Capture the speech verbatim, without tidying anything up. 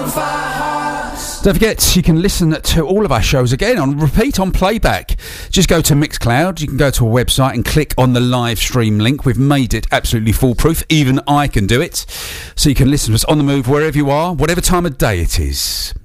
Don't forget, you can listen to all of our shows again on repeat, on playback. Just go to Mixcloud. You can go to our website and click on the live stream link. We've made it absolutely foolproof. Even I can do it. So you can listen to us on the move wherever you are, whatever time of day it is.